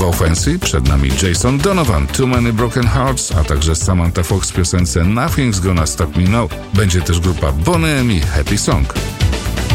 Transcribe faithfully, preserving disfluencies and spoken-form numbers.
Go Fancy, przed nami Jason Donovan, Too Many Broken Hearts, a także Samantha Fox w piosence Nothing's Gonna Stop Me Now. Będzie też grupa Boney M i Happy Song.